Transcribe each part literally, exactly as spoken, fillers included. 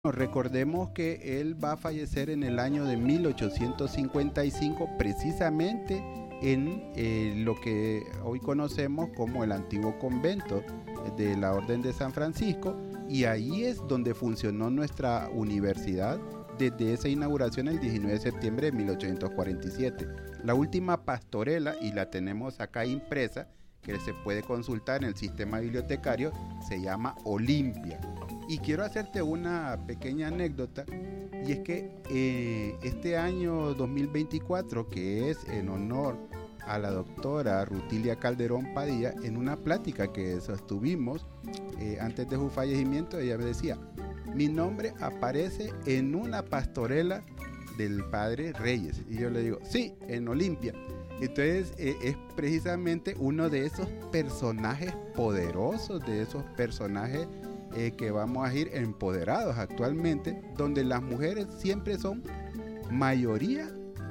Recordemos que él va a fallecer en el año de mil ochocientos cincuenta y cinco, precisamente en eh, lo que hoy conocemos como el antiguo convento de la Orden de San Francisco, y ahí es donde funcionó nuestra universidad desde esa inauguración el diecinueve de septiembre de mil ochocientos cuarenta y siete. La última pastorela, y la tenemos acá impresa, que se puede consultar en el sistema bibliotecario, se llama Olimpia. Y quiero hacerte una pequeña anécdota, y es que eh, este año dos mil veinticuatro, que es en honor a la doctora Rutilia Calderón Padilla, en una plática que sostuvimos eh, antes de su fallecimiento, ella me decía: mi nombre aparece en una pastorela del padre Reyes. Y yo le digo: sí, en Olimpia. Entonces eh, es precisamente uno de esos personajes poderosos, de esos personajes eh, que vamos a ir empoderados actualmente, donde las mujeres siempre son mayoría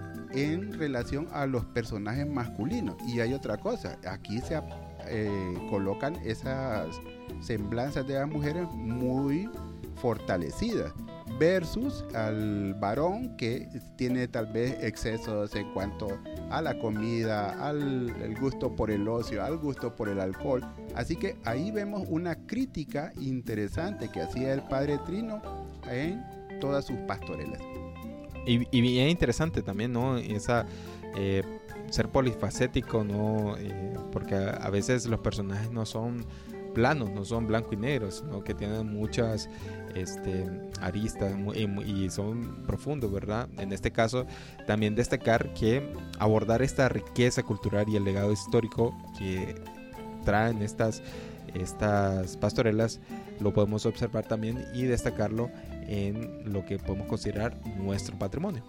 en relación a los personajes masculinos. Y hay otra cosa, aquí se eh, colocan esas semblanzas de las mujeres muy fortalecidas, versus al varón que tiene tal vez excesos en cuanto a la comida, al el gusto por el ocio, al gusto por el alcohol. Así que ahí vemos una crítica interesante que hacía el padre Trino en todas sus pastorelas. Y, y bien interesante también, ¿no? Esa eh, ser polifacético, ¿no? Eh, porque a, a veces los personajes no son planos, no son blanco y negro, sino que tienen muchas este, aristas y, y son profundos, ¿verdad? En este caso, también destacar que abordar esta riqueza cultural y el legado histórico que traen estas, estas pastorelas, lo podemos observar también y destacarlo en lo que podemos considerar nuestro patrimonio.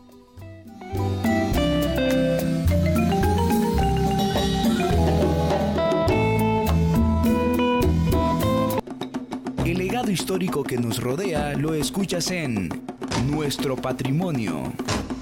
El legado histórico que nos rodea lo escuchas en Nuestro Patrimonio.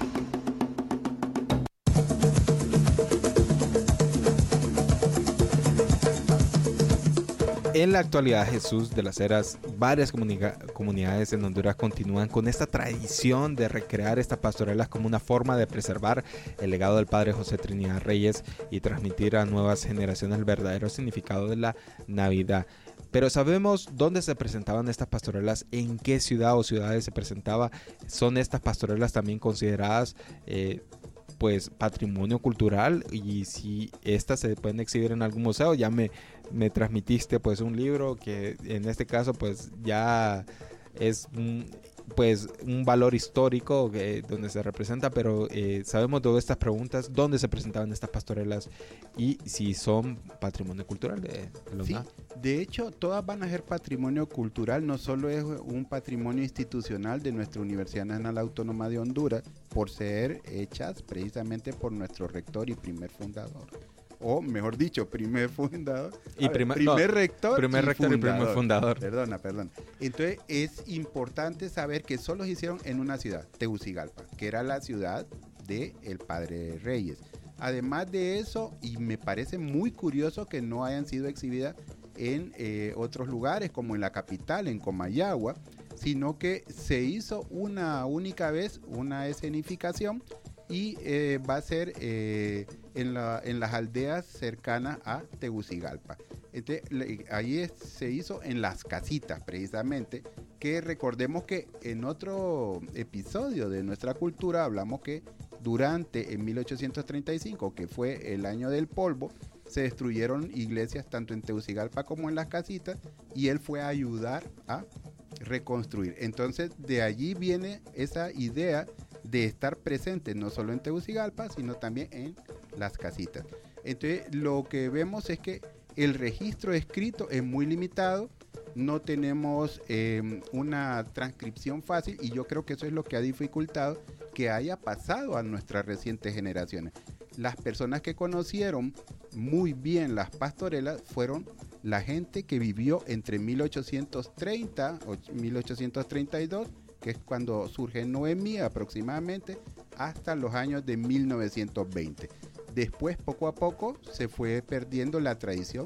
En la actualidad, Jesús de las Heras, varias comunica- comunidades en Honduras continúan con esta tradición de recrear estas pastorelas como una forma de preservar el legado del padre José Trinidad Reyes y transmitir a nuevas generaciones el verdadero significado de la Navidad. Pero ¿sabemos dónde se presentaban estas pastorelas? ¿En qué ciudad o ciudades se presentaba? ¿Son estas pastorelas también consideradas eh, pues patrimonio cultural? Y si estas se pueden exhibir en algún museo, ya me, me transmitiste pues un libro que en este caso pues ya es un, pues un valor histórico eh, donde se representa, pero eh, sabemos todas estas preguntas, dónde se presentaban estas pastorelas y si son patrimonio cultural de, de la Sí, UNAM. de hecho todas van a ser patrimonio cultural, no solo es un patrimonio institucional de nuestra Universidad Nacional Autónoma de Honduras, por ser hechas precisamente por nuestro rector y primer fundador, o mejor dicho, primer fundador, Y ver, prima, primer no, rector, primer y, rector fundador. y primer fundador. Perdona, perdona. Entonces es importante saber que solo se hicieron en una ciudad, Tegucigalpa, que era la ciudad del padre Reyes. Además de eso, y me parece muy curioso que no hayan sido exhibidas en eh, otros lugares, como en la capital, en Comayagua, sino que se hizo una única vez una escenificación y eh, va a ser eh, en, la, en las aldeas cercanas a Tegucigalpa. Entonces, le, ahí es, se hizo en Las Casitas, precisamente, que recordemos que en otro episodio de Nuestra Cultura hablamos que durante en mil ochocientos treinta y cinco, que fue el año del polvo, se destruyeron iglesias tanto en Tegucigalpa como en Las Casitas, y él fue a ayudar a reconstruir. Entonces de allí viene esa idea de estar presente no solo en Tegucigalpa, sino también en Las Casitas. Entonces lo que vemos es que el registro escrito es muy limitado, no tenemos eh, una transcripción fácil, y yo creo que eso es lo que ha dificultado que haya pasado a nuestras recientes generaciones. Las personas que conocieron muy bien las pastorelas fueron la gente que vivió entre mil ochocientos treinta o mil ochocientos treinta y dos, que es cuando surge Noemí aproximadamente, hasta los años de mil novecientos veinte. Después, poco a poco, se fue perdiendo la tradición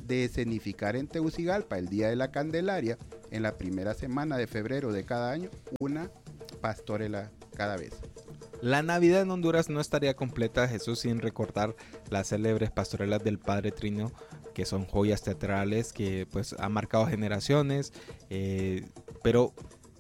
de escenificar en Tegucigalpa el Día de la Candelaria en la primera semana de febrero de cada año una pastorela cada vez. La Navidad en Honduras no estaría completa, Jesús, sin recordar las célebres pastorelas del Padre Trino, que son joyas teatrales que pues han marcado generaciones, eh, pero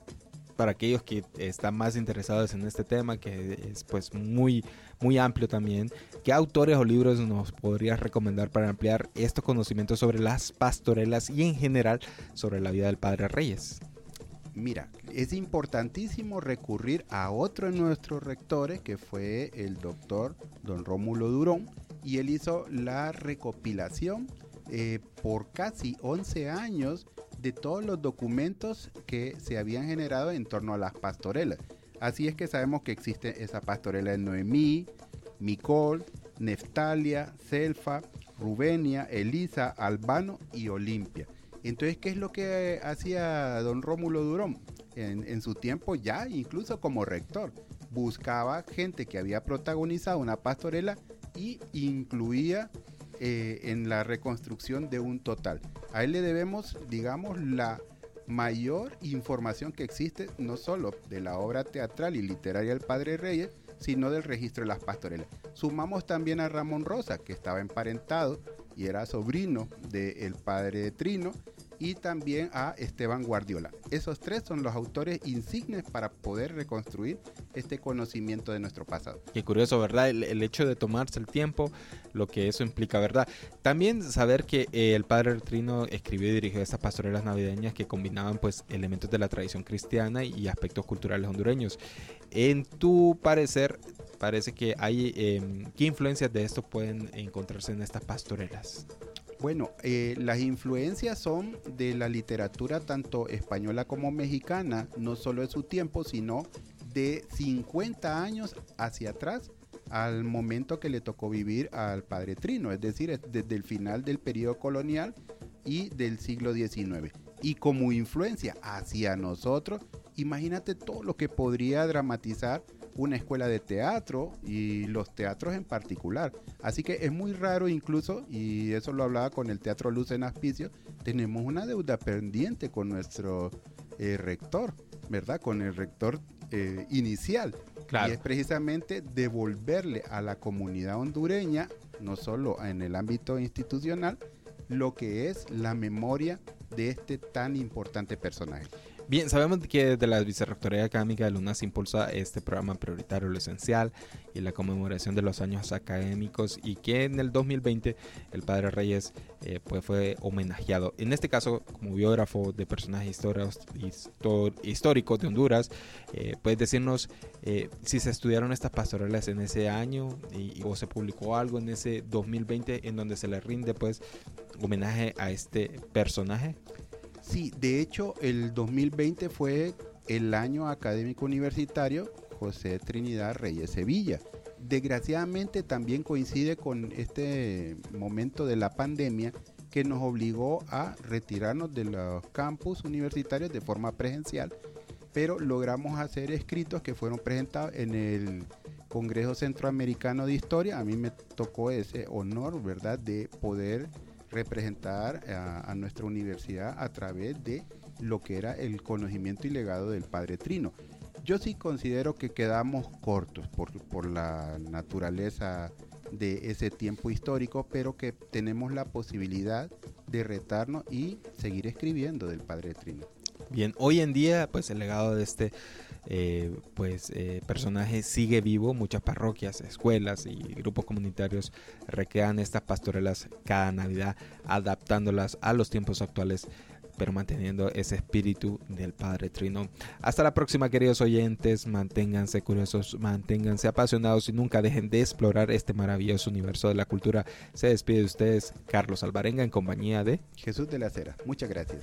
para aquellos que están más interesados en este tema, que es pues muy, muy amplio también, ¿qué autores o libros nos podrías recomendar para ampliar estos conocimientos sobre las pastorelas y en general sobre la vida del Padre Reyes? Mira, es importantísimo recurrir a otro de nuestros rectores, que fue el doctor don Rómulo Durón, y él hizo la recopilación eh, por casi once años de todos los documentos que se habían generado en torno a las pastorelas. Así es que sabemos que existe esa pastorela de Noemí, Micol, Neftalia, Selfa, Rubenia, Elisa, Albano y Olimpia. Entonces, ¿qué es lo que hacía don Rómulo Durón? En, en su tiempo ya, incluso como rector, buscaba gente que había protagonizado una pastorela y incluía eh, en la reconstrucción de un total. A él le debemos, digamos, la mayor información que existe, no solo de la obra teatral y literaria del Padre Reyes, sino del registro de las pastorelas. Sumamos también a Ramón Rosa, que estaba emparentado y era sobrino del Padre Trino, y también a Esteban Guardiola. Esos tres son los autores insignes para poder reconstruir este conocimiento de nuestro pasado. Qué curioso, ¿verdad? El, el hecho de tomarse el tiempo, lo que eso implica, ¿verdad? También saber que eh, el Padre Trino escribió y dirigió estas pastorelas navideñas que combinaban pues elementos de la tradición cristiana y aspectos culturales hondureños. En tu parecer, parece que hay, eh, ¿qué influencias de esto pueden encontrarse en estas pastorelas? Bueno, eh, las influencias son de la literatura tanto española como mexicana, no solo de su tiempo, sino de cincuenta años hacia atrás, al momento que le tocó vivir al Padre Trino, es decir, desde el final del periodo colonial y del siglo diecinueve. Y como influencia hacia nosotros, imagínate todo lo que podría dramatizar una escuela de teatro y los teatros en particular. Así que es muy raro incluso, y eso lo hablaba con el Teatro Luz en Aspicio, tenemos una deuda pendiente con nuestro eh, rector, ¿verdad? Con el rector eh, inicial. Claro. Y es precisamente devolverle a la comunidad hondureña, no solo en el ámbito institucional, lo que es la memoria de este tan importante personaje. Bien, sabemos que desde la Vicerrectoría Académica de Luna se impulsa este programa prioritario, lo esencial, y la conmemoración de los años académicos, y que en el dos mil veinte el Padre Reyes eh, pues fue homenajeado. En este caso, como biógrafo de personajes históricos, histor, históricos de Honduras, eh, puedes decirnos eh, si se estudiaron estas pastorelas en ese año y, o se publicó algo en ese dos mil veinte en donde se le rinde pues homenaje a este personaje. Sí, de hecho el dos mil veinte fue el año académico universitario José Trinidad Reyes Sevilla. Desgraciadamente también coincide con este momento de la pandemia que nos obligó a retirarnos de los campus universitarios de forma presencial, pero logramos hacer escritos que fueron presentados en el Congreso Centroamericano de Historia. A mí me tocó ese honor, ¿verdad?, de poder representar a, a nuestra universidad a través de lo que era el conocimiento y legado del Padre Trino. Yo sí considero que quedamos cortos por, por la naturaleza de ese tiempo histórico, pero que tenemos la posibilidad de retarnos y seguir escribiendo del Padre Trino. Bien, hoy en día pues el legado de este eh, pues eh, personaje sigue vivo. Muchas parroquias, escuelas y grupos comunitarios recrean estas pastorelas cada Navidad, adaptándolas a los tiempos actuales, pero manteniendo ese espíritu del Padre Trino. Hasta la próxima, queridos oyentes. Manténganse curiosos, manténganse apasionados y nunca dejen de explorar este maravilloso universo de la cultura. Se despide de ustedes Carlos Alvarenga en compañía de Jesús de la Cera. Muchas gracias.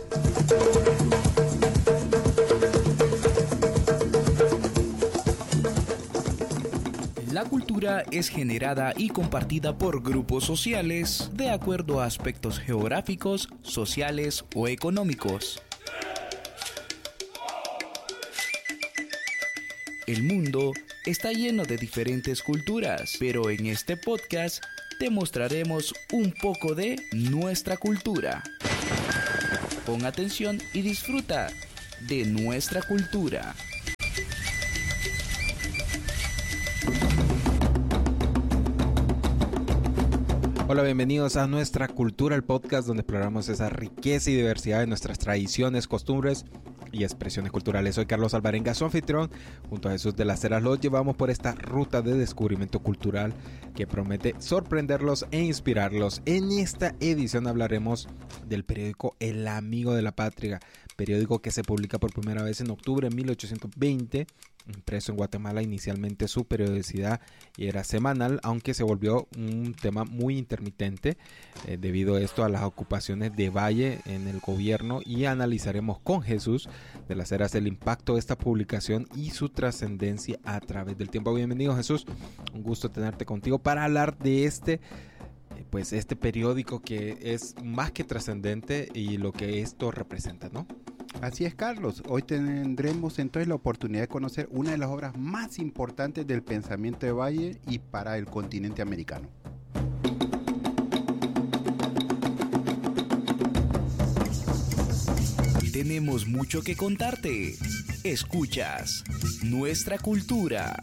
La cultura es generada y compartida por grupos sociales de acuerdo a aspectos geográficos, sociales o económicos. El mundo está lleno de diferentes culturas, pero en este podcast te mostraremos un poco de nuestra cultura. Pon atención y disfruta de nuestra cultura. Hola, bienvenidos a Nuestra Cultura, el podcast donde exploramos esa riqueza y diversidad de nuestras tradiciones, costumbres y expresiones culturales. Soy Carlos Alvarenga, su anfitrión. Junto a Jesús de las Heras los llevamos por esta ruta de descubrimiento cultural que promete sorprenderlos e inspirarlos. En esta edición hablaremos del periódico El Amigo de la Patria, periódico que se publica por primera vez en octubre de mil ochocientos veinte, impreso en Guatemala. Inicialmente su periodicidad era semanal, aunque se volvió un tema muy intermitente eh, debido a esto a las ocupaciones de Valle en el gobierno, y analizaremos con Jesús de las Heras el impacto de esta publicación y su trascendencia a través del tiempo. Bienvenido, Jesús, un gusto tenerte contigo para hablar de este pues este periódico que es más que trascendente y lo que esto representa, ¿no? Así es, Carlos. Hoy tendremos entonces la oportunidad de conocer una de las obras más importantes del pensamiento de Valle y para el continente americano. Tenemos mucho que contarte. Escuchas Nuestra Cultura.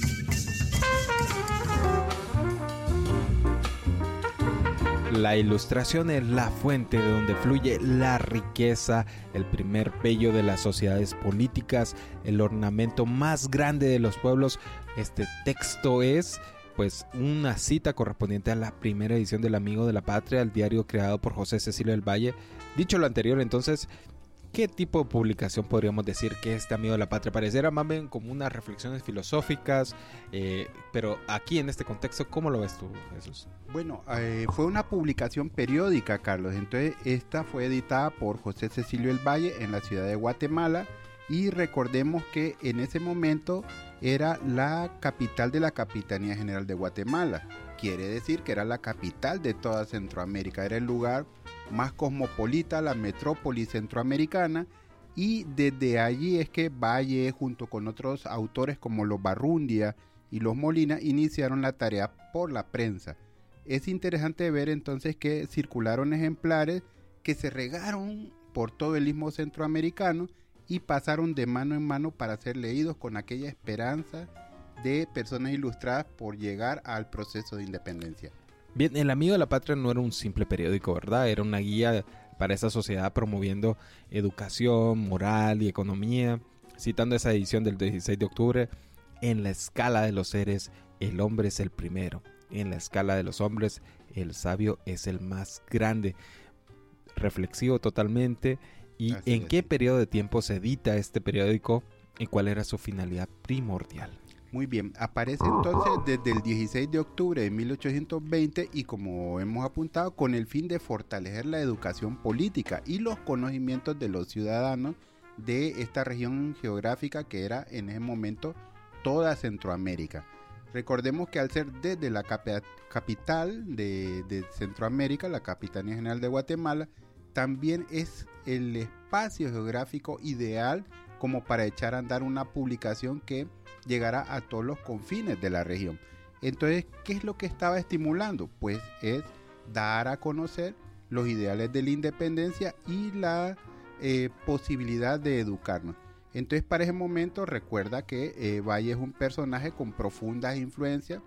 La ilustración es la fuente de donde fluye la riqueza, el primer vello de las sociedades políticas, el ornamento más grande de los pueblos. Este texto es pues una cita correspondiente a la primera edición del Amigo de la Patria, el diario creado por José Cecilio del Valle. Dicho lo anterior, entonces, ¿qué tipo de publicación podríamos decir que este Amigo de la Patria? Pareciera más bien como unas reflexiones filosóficas, eh, pero aquí en este contexto, ¿cómo lo ves tú, Jesús? Bueno, eh, fue una publicación periódica, Carlos. Entonces, esta fue editada por José Cecilio del Valle en la ciudad de Guatemala, y recordemos que en ese momento era la capital de la Capitanía General de Guatemala. Quiere decir que era la capital de toda Centroamérica, era el lugar más cosmopolita, la metrópoli centroamericana, y desde allí es que Valle, junto con otros autores como los Barrundia y los Molina, iniciaron la tarea por la prensa. Es interesante ver entonces que circularon ejemplares que se regaron por todo el istmo centroamericano y pasaron de mano en mano para ser leídos con aquella esperanza de personas ilustradas por llegar al proceso de independencia. Bien, El Amigo de la Patria no era un simple periódico, ¿verdad? Era una guía para esa sociedad promoviendo educación, moral y economía. Citando esa edición del dieciséis de octubre, en la escala de los seres, el hombre es el primero. En la escala de los hombres, el sabio es el más grande. Reflexivo totalmente. ¿Y Así en es. qué periodo de tiempo se edita este periódico y cuál era su finalidad primordial? Muy bien, aparece entonces desde el dieciséis de octubre de mil ochocientos veinte y, como hemos apuntado, con el fin de fortalecer la educación política y los conocimientos de los ciudadanos de esta región geográfica que era en ese momento toda Centroamérica. Recordemos que al ser desde la cap- capital de, de Centroamérica, la Capitanía General de Guatemala, también es el espacio geográfico ideal como para echar a andar una publicación que llegará a todos los confines de la región. Entonces, ¿qué es lo que estaba estimulando? Pues es dar a conocer los ideales de la independencia y la eh, posibilidad de educarnos. Entonces, para ese momento, recuerda que eh, Valle es un personaje con profundas influencias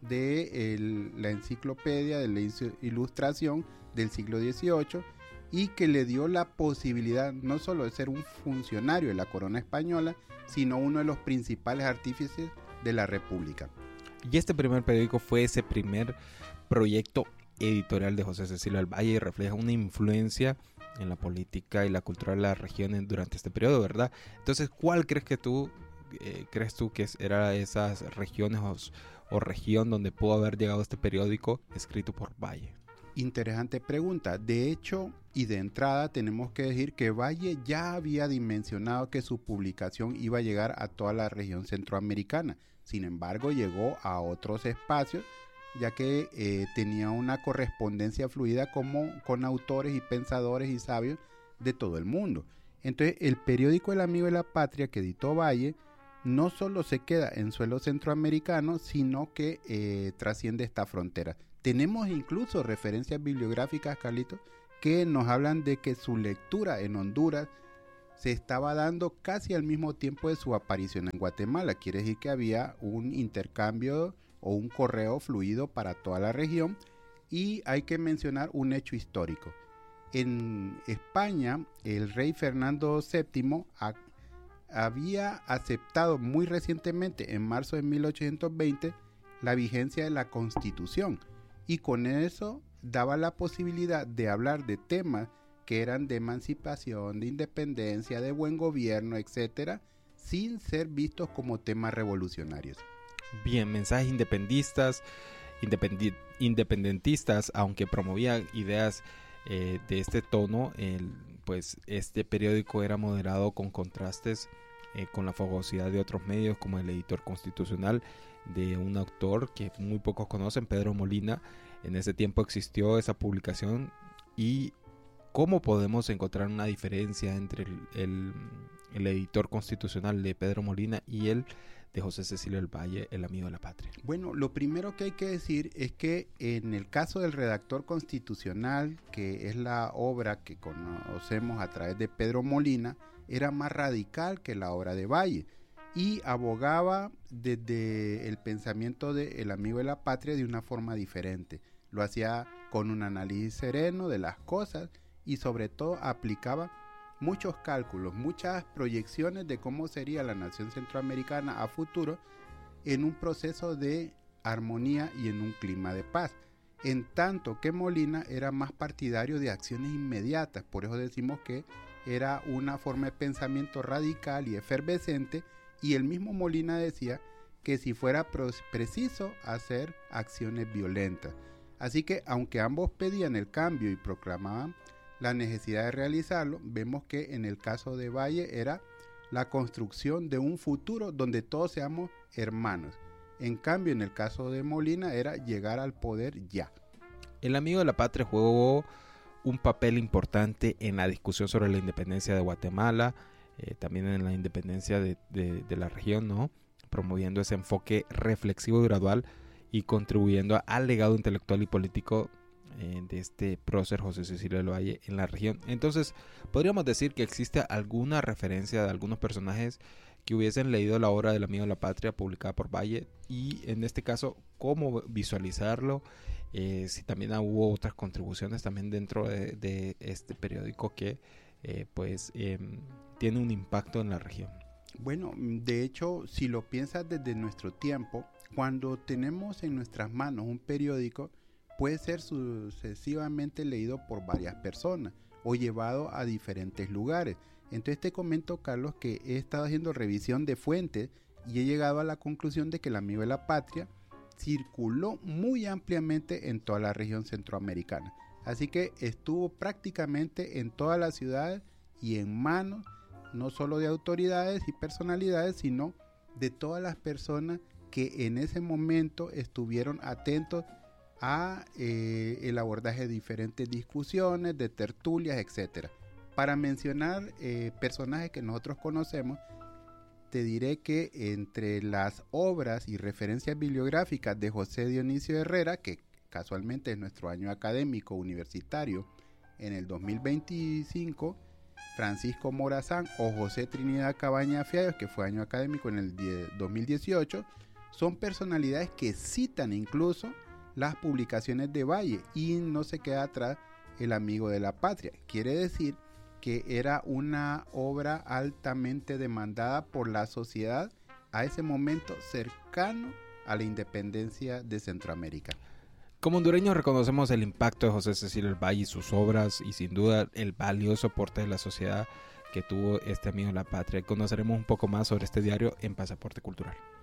de el, la enciclopedia de la Ilustración del siglo dieciocho, y que le dio la posibilidad no solo de ser un funcionario de la corona española, sino uno de los principales artífices de la República. Y este primer periódico fue ese primer proyecto editorial de José Cecilio del Valle y refleja una influencia en la política y la cultura de las regiones durante este periodo, ¿verdad? Entonces, ¿cuál crees que tú eh, crees tú que era esas regiones o, o región donde pudo haber llegado este periódico escrito por Valle? Interesante pregunta. De hecho, y de entrada tenemos que decir que Valle ya había dimensionado que su publicación iba a llegar a toda la región centroamericana. Sin embargo, llegó a otros espacios, ya que eh, tenía una correspondencia fluida como con autores y pensadores y sabios de todo el mundo. Entonces, el periódico El Amigo de la Patria que editó Valle no solo se queda en suelo centroamericano, sino que eh, trasciende esta frontera. Tenemos incluso referencias bibliográficas, Carlitos, que nos hablan de que su lectura en Honduras se estaba dando casi al mismo tiempo de su aparición en Guatemala. Quiere decir que había un intercambio o un correo fluido para toda la región. Y hay que mencionar un hecho histórico. En España, el rey Fernando séptimo a, había aceptado muy recientemente, en marzo de mil ochocientos veinte, la vigencia de la Constitución. Y con eso daba la posibilidad de hablar de temas que eran de emancipación, de independencia, de buen gobierno, etcétera, sin ser vistos como temas revolucionarios. Bien, mensajes independistas, independi- independentistas, aunque promovían ideas eh, de este tono, el, pues este periódico era moderado con contrastes eh, con la fogosidad de otros medios, como el Editor Constitucional, de un autor que muy pocos conocen, Pedro Molina. En ese tiempo existió esa publicación. Y ¿cómo podemos encontrar una diferencia entre el, el, el Editor Constitucional de Pedro Molina y el de José Cecilio del Valle, el amigo de la patria? Bueno, lo primero que hay que decir es que en el caso del Redactor Constitucional, que es la obra que conocemos a través de Pedro Molina, era más radical que la obra de Valle y abogaba desde el pensamiento del amigo de la patria de una forma diferente. Lo hacía con un análisis sereno de las cosas y sobre todo aplicaba muchos cálculos, muchas proyecciones de cómo sería la nación centroamericana a futuro en un proceso de armonía y en un clima de paz. En tanto que Molina era más partidario de acciones inmediatas, por eso decimos que era una forma de pensamiento radical y efervescente, y el mismo Molina decía que si fuera preciso hacer acciones violentas. Así que aunque ambos pedían el cambio y proclamaban la necesidad de realizarlo, vemos que en el caso de Valle era la construcción de un futuro donde todos seamos hermanos. En cambio, en el caso de Molina era llegar al poder ya. El amigo de la patria jugó un papel importante en la discusión sobre la independencia de Guatemala, eh, también en la independencia de, de, de la región, ¿no? Promoviendo ese enfoque reflexivo y gradual y contribuyendo al legado intelectual y político eh, de este prócer José Cecilio del Valle en la región. Entonces, podríamos decir que existe alguna referencia de algunos personajes que hubiesen leído la obra del amigo de la patria publicada por Valle, y en este caso, cómo visualizarlo, eh, si también hubo otras contribuciones también dentro de, de este periódico que eh, pues eh, tiene un impacto en la región. Bueno, de hecho, si lo piensas desde nuestro tiempo, cuando tenemos en nuestras manos un periódico, puede ser sucesivamente leído por varias personas o llevado a diferentes lugares. Entonces te comento, Carlos, que he estado haciendo revisión de fuentes y he llegado a la conclusión de que el amigo de la patria circuló muy ampliamente en toda la región centroamericana. Así que estuvo prácticamente en todas las ciudades y en manos no solo de autoridades y personalidades, sino de todas las personas que en ese momento estuvieron atentos a eh, el abordaje de diferentes discusiones, de tertulias, etcétera. Para mencionar eh, personajes que nosotros conocemos, te diré que entre las obras y referencias bibliográficas de José Dionisio Herrera, que casualmente es nuestro año académico universitario en el dos mil veinticinco, Francisco Morazán o José Trinidad Cabaña Fiallos, que fue año académico en el dos mil dieciocho, son personalidades que citan incluso las publicaciones de Valle y no se queda atrás el amigo de la patria. Quiere decir que era una obra altamente demandada por la sociedad a ese momento cercano a la independencia de Centroamérica. Como hondureños reconocemos el impacto de José Cecilio del Valle y sus obras, y sin duda el valioso aporte de la sociedad que tuvo este amigo de la patria. Conoceremos un poco más sobre este diario en Pasaporte Cultural.